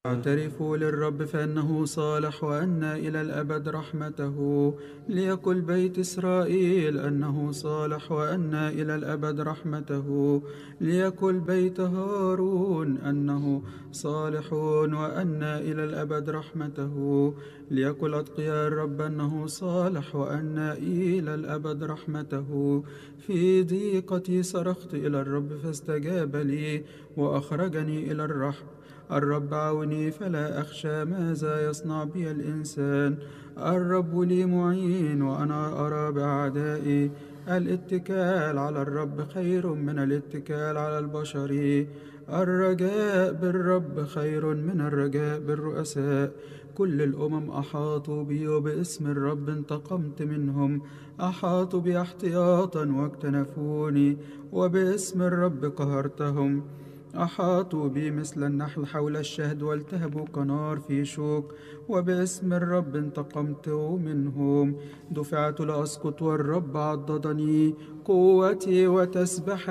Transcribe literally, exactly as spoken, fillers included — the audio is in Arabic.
اعترفوا للرب فإنه صالح وأن إلى الأبد رحمته. ليقل بيت إسرائيل أنه صالح وأن إلى الأبد رحمته. ليقل بيت هارون أنه صالح وأن إلى الأبد رحمته. ليقل أتقياء الرب أنه صالح وأن إلى الأبد رحمته. في ضيقتي صرخت إلى الرب فاستجاب لي وأخرجني إلى الرحم. الرب عوني فلا أخشى ماذا يصنع بي الإنسان. الرب لي معين وأنا أرى بأعدائي. الاتكال على الرب خير من الاتكال على البشر. الرجاء بالرب خير من الرجاء بالرؤساء. كل الأمم أحاطوا بي وباسم الرب انتقمت منهم. أحاطوا بي احتياطا واكتنفوني وباسم الرب قهرتهم. أحاطوا بي مثل النحل حول الشهد والتهبوا كنار في شوك وباسم الرب انتقمت منهم. دفعت لأسقط والرب عضدني قوتي وتسبح